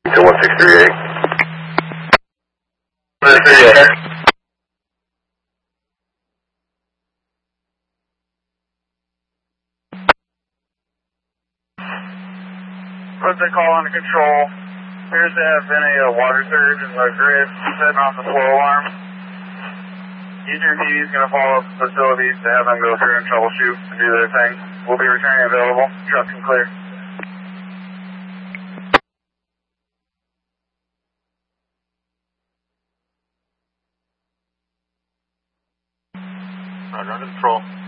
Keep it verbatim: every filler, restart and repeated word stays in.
to one six three eight. What's they call under control? Appears to have been a uh, water surge in the grid setting off the flow alarm. Eastern P D is going to follow up the facilities to have them go through and troubleshoot and do their thing. We'll be returning available. Truck can clear. Roger, under control.